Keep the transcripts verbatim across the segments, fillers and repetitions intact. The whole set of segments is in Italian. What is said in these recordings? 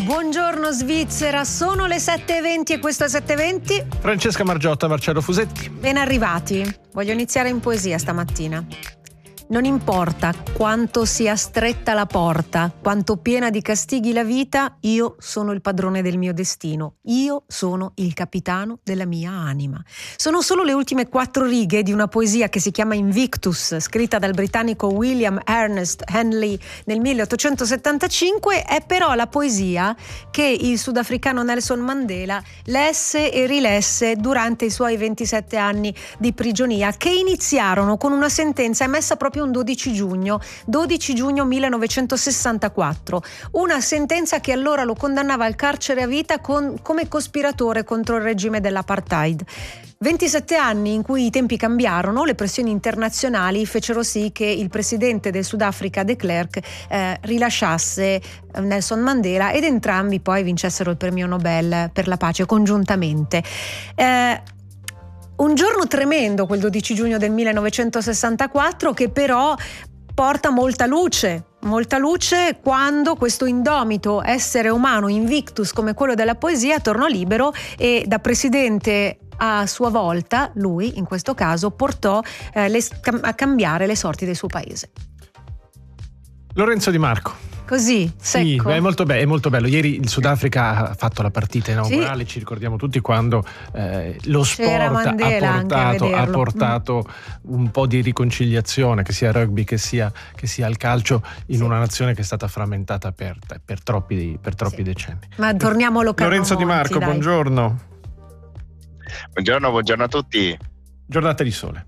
Buongiorno Svizzera, sono le sette e venti e questo è sette e venti. Francesca Margiotta, Marcello Fusetti. Ben arrivati. Voglio iniziare in poesia stamattina. Non importa quanto sia stretta la porta, quanto piena di castighi la vita, io sono il padrone del mio destino. Io sono il capitano della mia anima. Sono solo le ultime quattro righe di una poesia che si chiama Invictus, scritta dal britannico William Ernest Henley nel milleottocentosettantacinque. È però la poesia che il sudafricano Nelson Mandela lesse e rilesse durante i suoi ventisette anni di prigionia, che iniziarono con una sentenza emessa proprio un dodici giugno millenovecentosessantaquattro, una sentenza che allora lo condannava al carcere a vita con, come cospiratore contro il regime dell'apartheid. ventisette anni in cui i tempi cambiarono, le pressioni internazionali fecero sì che il presidente del Sudafrica de Klerk eh, rilasciasse Nelson Mandela ed entrambi poi vincessero il premio Nobel per la pace congiuntamente. Eh, Un giorno tremendo quel dodici giugno del millenovecentosessantaquattro, che però porta molta luce, molta luce quando questo indomito essere umano invictus come quello della poesia tornò libero e da presidente a sua volta, lui in questo caso, portò eh, le, a cambiare le sorti del suo paese. Lorenzo Di Marco. Così, secco. Sì, è molto, be- è molto bello. Ieri il Sudafrica ha fatto la partita inaugurale, sì. Ci ricordiamo tutti quando eh, lo C'era sport Mandela ha portato, ha portato mm. un po' di riconciliazione, che sia rugby, che sia, che sia il calcio, in sì. una nazione che è stata frammentata per, per troppi, per troppi sì. decenni. Ma torniamo a Lorenzo Di Marco, dai. buongiorno. Buongiorno, buongiorno a tutti. Giornata di sole.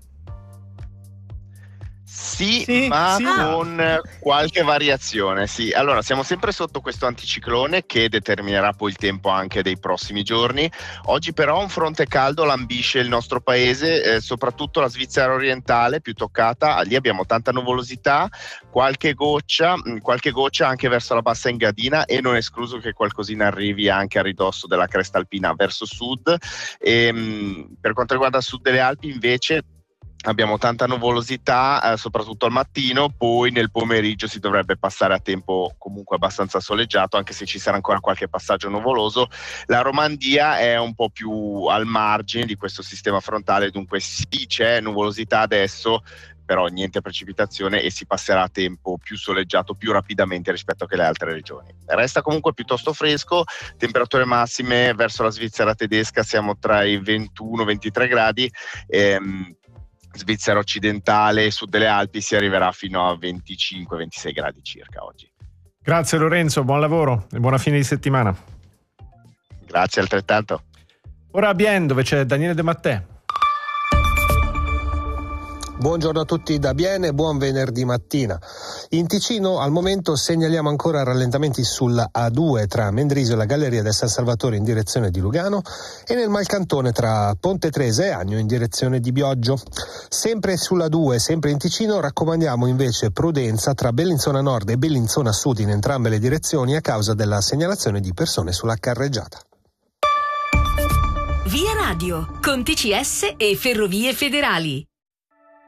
Sì, sì ma sì. con qualche variazione. Sì, allora siamo sempre sotto questo anticiclone che determinerà poi il tempo anche dei prossimi giorni. Oggi però un fronte caldo lambisce il nostro paese, eh, soprattutto la Svizzera orientale, più toccata. Lì abbiamo tanta nuvolosità, qualche goccia, qualche goccia anche verso la bassa Engadina, e non è escluso che qualcosina arrivi anche a ridosso della cresta alpina verso sud. E, mh, per quanto riguarda il sud delle Alpi invece abbiamo tanta nuvolosità, eh, soprattutto al mattino, poi nel pomeriggio si dovrebbe passare a tempo comunque abbastanza soleggiato, anche se ci sarà ancora qualche passaggio nuvoloso. La Romandia è un po' più al margine di questo sistema frontale, dunque sì, c'è nuvolosità adesso, però niente precipitazione e si passerà a tempo più soleggiato più rapidamente rispetto che le altre regioni. Resta comunque piuttosto fresco, temperature massime verso la Svizzera tedesca siamo tra i ventuno ventitré gradi, ehm, Svizzera occidentale e sud delle Alpi si arriverà fino a venticinque ventisei gradi circa oggi. Grazie Lorenzo, buon lavoro e buona fine di settimana. Grazie altrettanto. Ora a Bienne, dove c'è Daniele De Mattè. Buongiorno a tutti da Bienne, buon venerdì mattina. In Ticino al momento segnaliamo ancora rallentamenti sulla A due tra Mendrisio e la Galleria del San Salvatore in direzione di Lugano e nel Malcantone tra Ponte Tresa e Agno in direzione di Bioggio. Sempre sulla due, sempre in Ticino, raccomandiamo invece prudenza tra Bellinzona Nord e Bellinzona Sud in entrambe le direzioni a causa della segnalazione di persone sulla carreggiata. Via Radio, con T C S e Ferrovie Federali.